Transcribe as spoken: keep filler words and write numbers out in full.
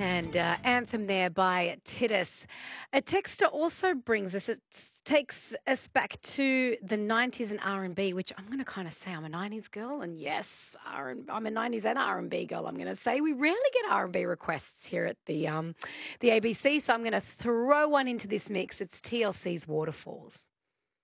And uh, Anthem there by Titus. A texter also brings us, it takes us back to the nineties and R and B, which I'm going to kind of say I'm a nineties girl. And yes, R and, I'm a nineties and R and B girl, I'm going to say. We rarely get R and B requests here at the, um, the A B C, so I'm going to throw one into this mix. It's T L C's Waterfalls.